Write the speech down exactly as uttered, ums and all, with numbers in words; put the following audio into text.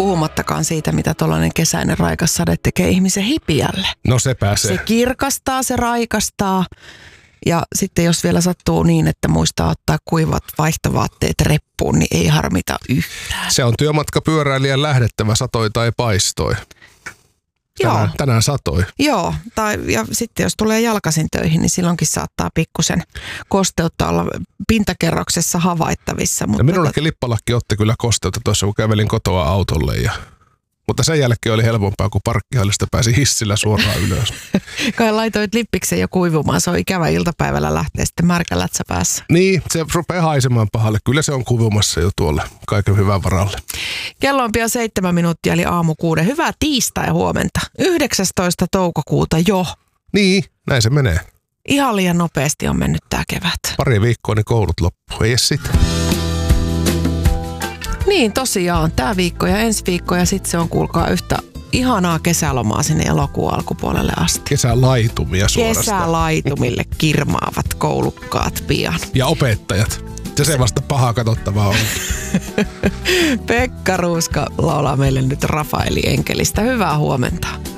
Puhumattakaan siitä, mitä tuollainen kesäinen raikas sade tekee ihmisen hipiälle. No se pääsee. Se kirkastaa, se raikastaa. Ja sitten jos vielä sattuu niin, että muistaa ottaa kuivat vaihtovaatteet reppuun, niin ei harmita yhtään. Se on työmatkapyöräilijän lähdettävä, satoi tai paistoi. Tänään, Joo. tänään satoi. Joo, tai ja sitten jos tulee jalkaisin töihin, niin silloinkin saattaa pikkusen kosteutta olla pintakerroksessa havaittavissa. Mutta ja minullakin lippalakki otti kyllä kosteutta tuossa, kun kävelin kotoa autolle. Ja, mutta sen jälkeen oli helpompaa, kun parkkihallista pääsi hissillä suoraan ylös. Kai laitoit lippiksen jo kuivumaan, se on ikävä iltapäivällä lähteä sitten märkä lätsä päässä. Niin, se rupeaa haisemaan pahalle. Kyllä se on kuivumassa jo tuolle kaiken hyvän varalle. Kello on pian seitsemän minuuttia, eli aamu kuuden. Hyvää tiistai huomenta. yhdeksästoista toukokuuta jo. Niin, näin se menee. Ihan liian nopeasti on mennyt tää kevät. Pari viikkoa, niin koulut loppuu. Ei edes sitä. Niin, tosiaan. Tää viikko ja ensi viikko ja sitten se on, kuulkaa, yhtä ihanaa kesälomaa sinne elokuun alkupuolelle asti. Kesälaitumia suorastaan. Kesälaitumille kirmaavat koulukkaat pian. Ja opettajat. Ja se vasta pahaa katsottavaa on. Pekka Ruuska laulaa meille nyt Rafaeli Enkelistä. Hyvää huomenta.